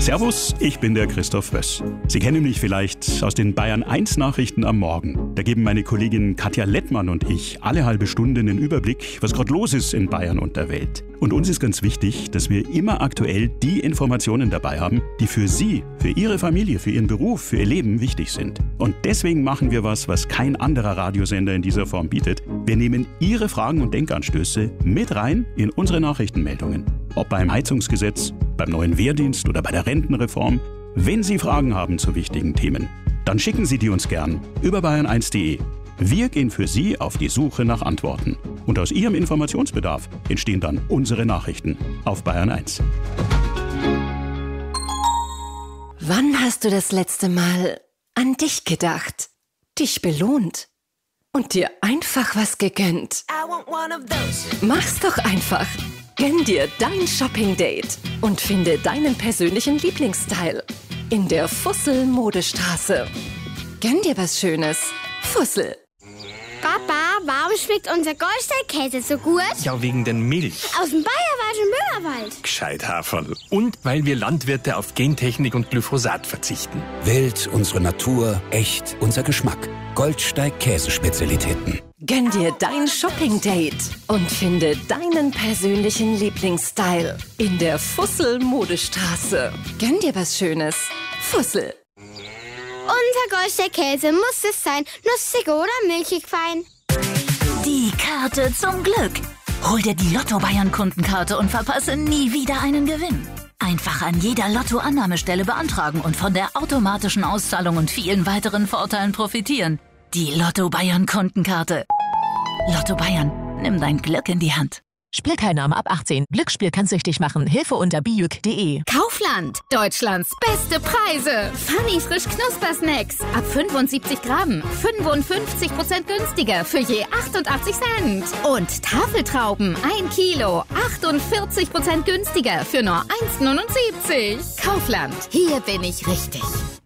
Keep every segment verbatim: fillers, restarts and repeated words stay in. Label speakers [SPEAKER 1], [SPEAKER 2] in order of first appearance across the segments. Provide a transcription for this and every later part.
[SPEAKER 1] Servus, ich bin der Christoph Wöss. Sie kennen mich vielleicht aus den Bayern eins Nachrichten am Morgen. Da geben meine Kollegin Katja Lettmann und ich alle halbe Stunde einen Überblick, was gerade los ist in Bayern und der Welt. Und uns ist ganz wichtig, dass wir immer aktuell die Informationen dabei haben, die für Sie, für Ihre Familie, für Ihren Beruf, für Ihr Leben wichtig sind. Und deswegen machen wir was, was kein anderer Radiosender in dieser Form bietet. Wir nehmen Ihre Fragen und Denkanstöße mit rein in unsere Nachrichtenmeldungen. Ob beim Heizungsgesetz, beim neuen Wehrdienst oder bei der Rentenreform. Wenn Sie Fragen haben zu wichtigen Themen, dann schicken Sie die uns gern über bayern eins punkt de. Wir gehen für Sie auf die Suche nach Antworten. Und aus Ihrem Informationsbedarf entstehen dann unsere Nachrichten auf Bayern eins.
[SPEAKER 2] Wann hast du das letzte Mal an dich gedacht, dich belohnt und dir einfach was gegönnt? Mach's doch einfach. Gönn dir dein Shopping-Date und finde deinen persönlichen Lieblingsstyle in der Fussel-Modestraße. Gönn dir was Schönes. Fussel.
[SPEAKER 3] Papa, warum schmeckt unser Goldstein-Käse so gut?
[SPEAKER 4] Ja, wegen den Milch.
[SPEAKER 3] Aus dem Bayerischen Müllerwald.
[SPEAKER 4] Gescheit, Haferl. Und weil wir Landwirte auf Gentechnik und Glyphosat verzichten.
[SPEAKER 5] Wild, unsere Natur, echt, unser Geschmack. Goldsteig-Käsespezialitäten.
[SPEAKER 2] Gönn dir dein Shopping-Date und finde deinen persönlichen Lieblingsstyle in der Fussel-Modestraße. Gönn dir was Schönes. Fussel.
[SPEAKER 3] Unser Goldstein-Käse muss es sein, nussig oder milchig fein.
[SPEAKER 6] Die Karte zum Glück. Hol dir die Lotto-Bayern-Kundenkarte und verpasse nie wieder einen Gewinn. Einfach an jeder Lotto-Annahmestelle beantragen und von der automatischen Auszahlung und vielen weiteren Vorteilen profitieren. Die Lotto-Bayern-Kundenkarte. Lotto Bayern, nimm dein Glück in die Hand.
[SPEAKER 7] Spielteilnahme ab achtzehn. Glücksspiel kann süchtig machen. Hilfe unter bijuk punkt de.
[SPEAKER 8] Kaufland. Deutschlands beste Preise. Funny frisch Knuspersnacks. Ab fünfundsiebzig Gramm. fünfundfünfzig Prozent günstiger für je achtundachtzig Cent. Und Tafeltrauben. ein Kilo. achtundvierzig Prozent günstiger für nur eins neunundsiebzig. Kaufland. Hier bin ich richtig.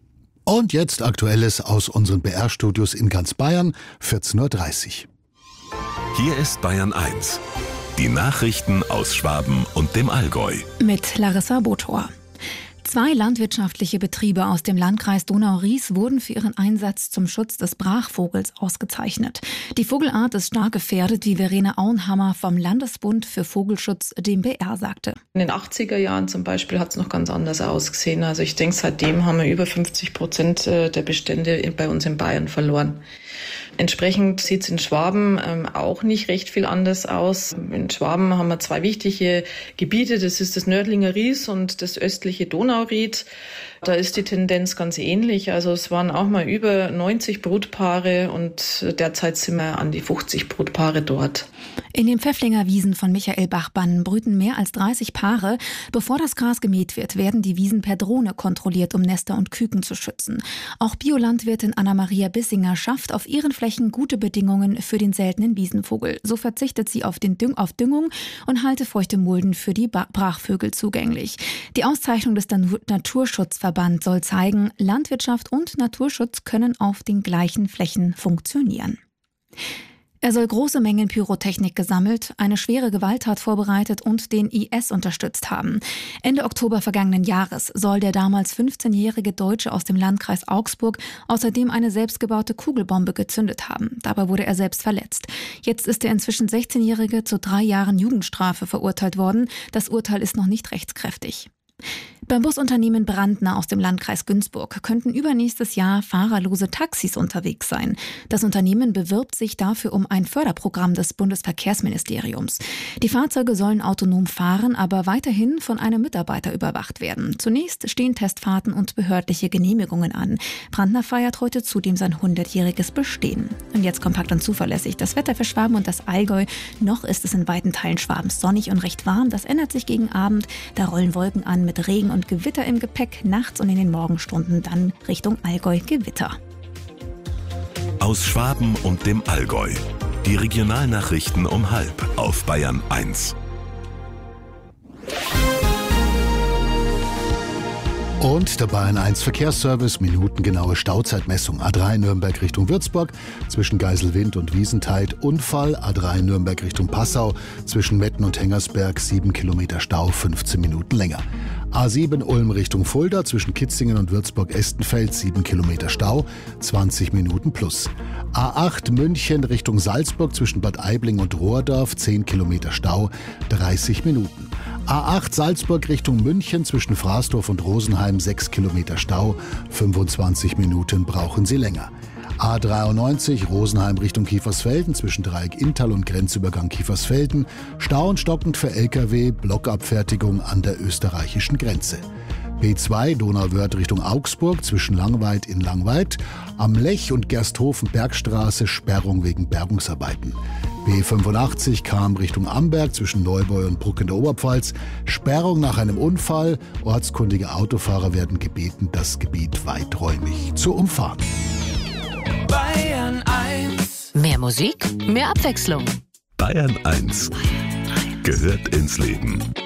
[SPEAKER 9] Und jetzt Aktuelles aus unseren B R-Studios in ganz Bayern. vierzehn Uhr dreißig.
[SPEAKER 10] Hier ist Bayern eins. Die Nachrichten aus Schwaben und dem Allgäu.
[SPEAKER 11] Mit Larissa Botor. Zwei landwirtschaftliche Betriebe aus dem Landkreis Donau-Ries wurden für ihren Einsatz zum Schutz des Brachvogels ausgezeichnet. Die Vogelart ist stark gefährdet, wie Verena Auenhammer vom Landesbund für Vogelschutz dem B R sagte.
[SPEAKER 12] In den achtziger Jahren zum Beispiel hat es noch ganz anders ausgesehen. Also ich denke, seitdem haben wir über fünfzig Prozent der Bestände bei uns in Bayern verloren. Entsprechend sieht es in Schwaben ähm, auch nicht recht viel anders aus. In Schwaben haben wir zwei wichtige Gebiete, das ist das Nördlinger Ries und das östliche Donauried. Da ist die Tendenz ganz ähnlich. Also es waren auch mal über neunzig Brutpaare und derzeit sind wir an die fünfzig Brutpaare dort.
[SPEAKER 11] In den Pfäfflinger Wiesen von Michael Bachbann brüten mehr als dreißig Paare. Bevor das Gras gemäht wird, werden die Wiesen per Drohne kontrolliert, um Nester und Küken zu schützen. Auch Biolandwirtin Anna-Maria Bissinger schafft auf ihren Flächen gute Bedingungen für den seltenen Wiesenvogel. So verzichtet sie auf, den Düng- auf Düngung und halte feuchte Mulden für die ba- Brachvögel zugänglich. Die Auszeichnung des Naturschutzverbands soll zeigen, Landwirtschaft und Naturschutz können auf den gleichen Flächen funktionieren. Er soll große Mengen Pyrotechnik gesammelt, eine schwere Gewalttat vorbereitet und den I S unterstützt haben. Ende Oktober vergangenen Jahres soll der damals fünfzehnjährige Deutsche aus dem Landkreis Augsburg außerdem eine selbstgebaute Kugelbombe gezündet haben. Dabei wurde er selbst verletzt. Jetzt ist der inzwischen sechzehnjährige zu drei Jahren Jugendstrafe verurteilt worden. Das Urteil ist noch nicht rechtskräftig. Beim Busunternehmen Brandner aus dem Landkreis Günzburg könnten übernächstes Jahr fahrerlose Taxis unterwegs sein. Das Unternehmen bewirbt sich dafür um ein Förderprogramm des Bundesverkehrsministeriums. Die Fahrzeuge sollen autonom fahren, aber weiterhin von einem Mitarbeiter überwacht werden. Zunächst stehen Testfahrten und behördliche Genehmigungen an. Brandner feiert heute zudem sein hundertjähriges Bestehen. Und jetzt kompakt und zuverlässig das Wetter für Schwaben und das Allgäu. Noch ist es in weiten Teilen Schwabens sonnig und recht warm. Das ändert sich gegen Abend. Da rollen Wolken an mit Regen und Gewitter im Gepäck, nachts und in den Morgenstunden dann Richtung Allgäu Gewitter.
[SPEAKER 10] Aus Schwaben und dem Allgäu. Die Regionalnachrichten um halb auf Bayern eins.
[SPEAKER 9] Und der Bayern eins Verkehrsservice, minutengenaue Stauzeitmessung. A drei Nürnberg Richtung Würzburg, zwischen Geiselwind und Wiesentheid Unfall. A drei Nürnberg Richtung Passau, zwischen Metten und Hengersberg sieben Kilometer Stau, fünfzehn Minuten länger. A sieben Ulm Richtung Fulda zwischen Kitzingen und Würzburg-Estenfeld sieben Kilometer Stau, zwanzig Minuten plus. A acht München Richtung Salzburg zwischen Bad Aibling und Rohrdorf zehn Kilometer Stau, dreißig Minuten. A acht Salzburg Richtung München zwischen Fraßdorf und Rosenheim sechs Kilometer Stau, fünfundzwanzig Minuten brauchen Sie länger. A dreiundneunzig Rosenheim Richtung Kiefersfelden zwischen Dreieck Inntal und Grenzübergang Kiefersfelden, Stau und stockend für L K W, Blockabfertigung an der österreichischen Grenze. B zwei Donauwörth Richtung Augsburg zwischen Langweid in Langweid, am Lech und Gersthofen Bergstraße Sperrung wegen Bergungsarbeiten. B fünfundachtzig Cham Richtung Amberg zwischen Neubau und Bruck in der Oberpfalz, Sperrung nach einem Unfall. Ortskundige Autofahrer werden gebeten, das Gebiet weiträumig zu umfahren.
[SPEAKER 13] Bayern eins.
[SPEAKER 7] Mehr Musik, mehr Abwechslung.
[SPEAKER 10] Bayern eins gehört ins Leben.